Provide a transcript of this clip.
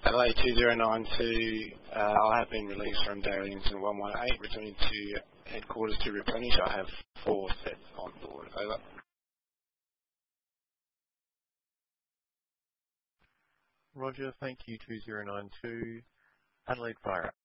Adelaide 2092, I have been released from Daily Incident 118, returning to headquarters to replenish. I have 4 sets on board. Over. Roger, thank you, 2092. Adelaide, fire up.